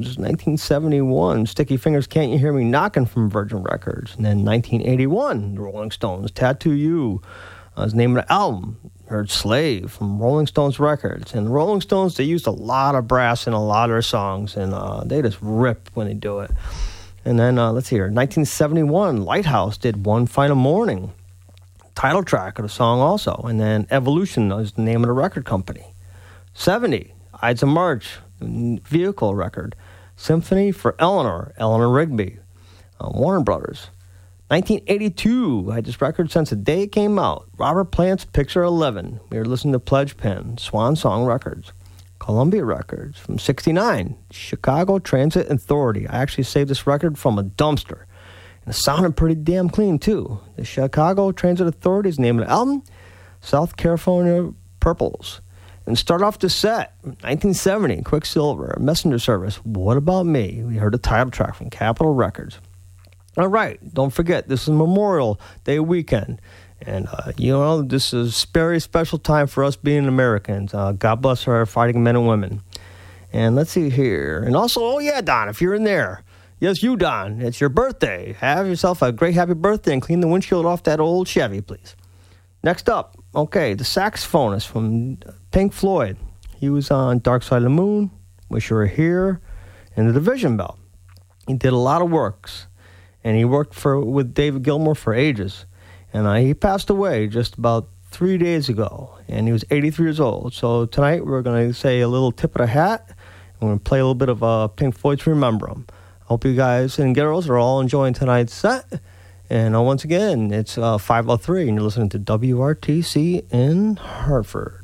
Stones, 1971, Sticky Fingers, Can't You Hear Me Knocking from Virgin Records. And then 1981, the Rolling Stones, Tattoo You, was the name of the album. Heard Slave from Rolling Stones Records. And the Rolling Stones, they used a lot of brass in a lot of their songs, and they just rip when they do it. And then, let's see here, 1971, Lighthouse did One Final Morning, title track of the song also. And then Evolution is the name of the record company. 70, Ides of March, vehicle record. Symphony for Eleanor Rigby, Warner Brothers. 1982, I had this record since the day it came out. Robert Plant's Picture 11. We were listening to Pledge Pen, Swan Song Records. Columbia Records from 69, Chicago Transit Authority. I actually saved this record from a dumpster. And it sounded pretty damn clean, too. The Chicago Transit Authority is the name of the album. South California Purples. And start off the set, 1970, Quicksilver, Messenger Service, What About Me? We heard the title track from Capitol Records. All right, don't forget, this is Memorial Day weekend. And, this is a very special time for us being Americans. God bless our fighting men and women. And let's see here. And also, oh yeah, Don, if you're in there. Yes, you, Don. It's your birthday. Have yourself a great happy birthday and clean the windshield off that old Chevy, please. Next up, okay, the saxophonist from Pink Floyd. He was on Dark Side of the Moon, Wish You Were Here, and The Division Bell. He did a lot of works. And he worked with David Gilmour for ages. And he passed away just about 3 days ago. And he was 83 years old. So tonight we're going to say a little tip of the hat. And we're going to play a little bit of Pink Floyd to remember him. Hope you guys and girls are all enjoying tonight's set. And once again, it's 5:03 and you're listening to WRTC in Hartford.